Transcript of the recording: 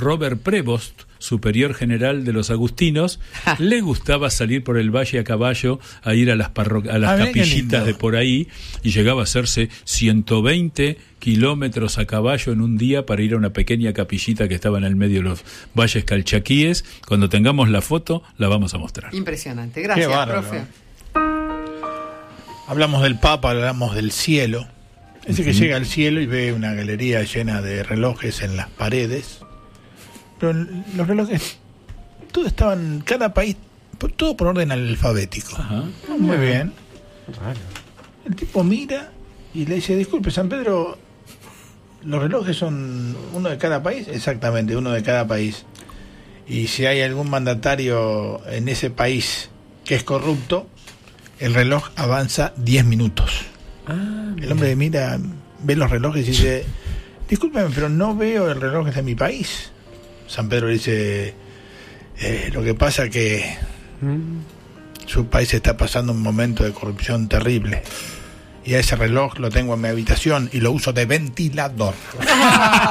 Robert Prevost, superior general de los agustinos, le gustaba salir por el valle a caballo a ir a las capillitas de por ahí, y llegaba a hacerse 120 kilómetros a caballo en un día para ir a una pequeña capillita que estaba en el medio de los valles calchaquíes. Cuando tengamos la foto la vamos a mostrar. Impresionante, gracias, profe. Hablamos del Papa, hablamos del cielo. Ese que llega al cielo y ve una galería llena de relojes en las paredes. Pero los relojes, todos estaban, cada país, todo por orden alfabético. Ajá. Muy bien. El tipo mira y le dice: disculpe, San Pedro, ¿los relojes son uno de cada país? Exactamente, uno de cada país. Y si hay algún mandatario en ese país que es corrupto, el reloj avanza 10 minutos. El hombre mira, ve los relojes y dice: discúlpeme, pero no veo el reloj de mi país. San Pedro dice: lo que pasa que su país está pasando un momento de corrupción terrible, y a ese reloj lo tengo en mi habitación y lo uso de ventilador.